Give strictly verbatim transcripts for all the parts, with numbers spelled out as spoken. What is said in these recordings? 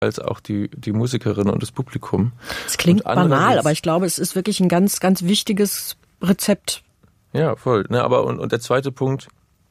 als auch die, die Musikerinnen und das Publikum. Es klingt banal, aber ich glaube, es ist wirklich ein ganz, ganz wichtiges Rezept. Ja, voll. Ne, aber und, und der zweite Punkt,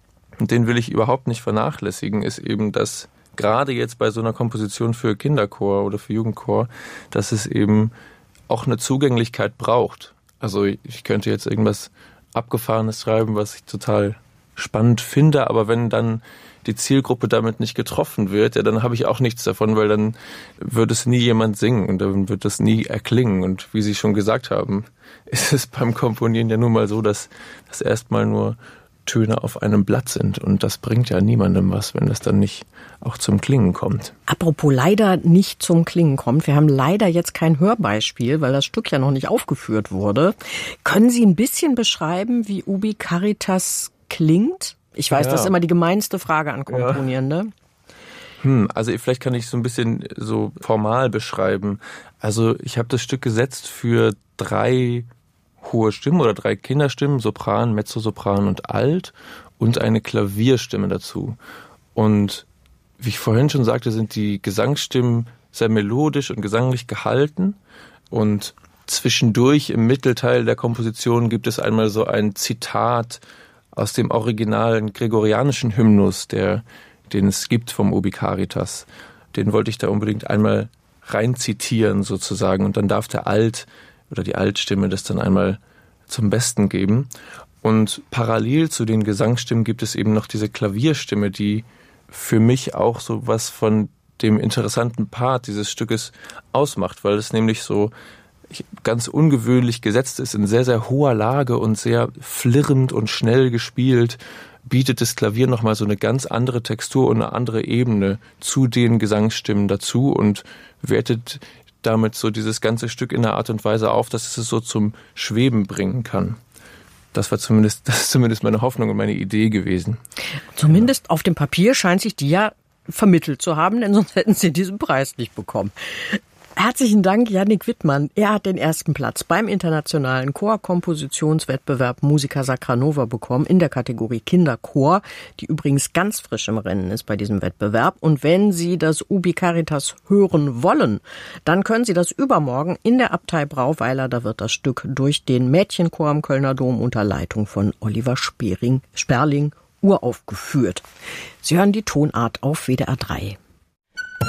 den will ich überhaupt nicht vernachlässigen, ist eben, dass gerade jetzt bei so einer Komposition für Kinderchor oder für Jugendchor, dass es eben auch eine Zugänglichkeit braucht. Also ich könnte jetzt irgendwas Abgefahrenes schreiben, was ich total spannend finde, aber wenn dann die Zielgruppe damit nicht getroffen wird, ja, dann habe ich auch nichts davon, weil dann wird es nie jemand singen und dann wird das nie erklingen. Und wie Sie schon gesagt haben, ist es beim Komponieren ja nun mal so, dass das erstmal nur Töne auf einem Blatt sind und das bringt ja niemandem was, wenn das dann nicht auch zum Klingen kommt. Apropos leider nicht zum Klingen kommt, wir haben leider jetzt kein Hörbeispiel, weil das Stück ja noch nicht aufgeführt wurde. Können Sie ein bisschen beschreiben, wie Ubi Caritas klingt? Ich weiß, ja. Das ist immer die gemeinste Frage an Komponierende. Ja. Hm, also vielleicht kann ich so ein bisschen so formal beschreiben. Also ich habe das Stück gesetzt für drei hohe Stimmen oder drei Kinderstimmen, Sopran, Mezzosopran und Alt und eine Klavierstimme dazu. Und wie ich vorhin schon sagte, sind die Gesangsstimmen sehr melodisch und gesanglich gehalten und zwischendurch im Mittelteil der Komposition gibt es einmal so ein Zitat aus dem originalen gregorianischen Hymnus, der, den es gibt vom Ubi Caritas. Den wollte ich da unbedingt einmal reinzitieren sozusagen und dann darf der Alt oder die Altstimme das dann einmal zum Besten geben. Und parallel zu den Gesangsstimmen gibt es eben noch diese Klavierstimme, die für mich auch so was von dem interessanten Part dieses Stückes ausmacht, weil es nämlich so ganz ungewöhnlich gesetzt ist, in sehr, sehr hoher Lage und sehr flirrend und schnell gespielt, bietet das Klavier nochmal so eine ganz andere Textur und eine andere Ebene zu den Gesangsstimmen dazu und wertet damit so dieses ganze Stück in einer Art und Weise auf, dass es es so zum Schweben bringen kann. Das war zumindest, das ist zumindest meine Hoffnung und meine Idee gewesen. Zumindest auf dem Papier scheint sich die ja vermittelt zu haben, denn sonst hätten Sie diesen Preis nicht bekommen. Herzlichen Dank, Yannick Wittmann. Er hat den ersten Platz beim internationalen Chorkompositionswettbewerb Musica Sacra Nova bekommen in der Kategorie Kinderchor, die übrigens ganz frisch im Rennen ist bei diesem Wettbewerb. Und wenn Sie das Ubi Caritas hören wollen, dann können Sie das übermorgen in der Abtei Brauweiler. Da wird das Stück durch den Mädchenchor am Kölner Dom unter Leitung von Oliver Spering, Sperling uraufgeführt. Sie hören die Tonart auf W D R drei.